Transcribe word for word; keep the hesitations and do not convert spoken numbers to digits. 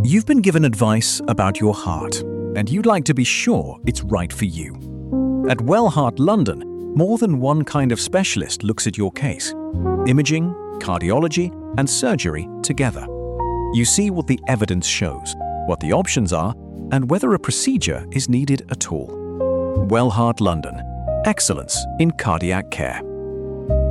You've been given advice about your heart, and you'd like to be sure it's right for you. At Wellheart London, more than one kind of specialist looks at your case: imaging, cardiology, and surgery together. You see what the evidence shows, what the options are, and whether a procedure is needed at all. Wellheart London. Excellence in cardiac care.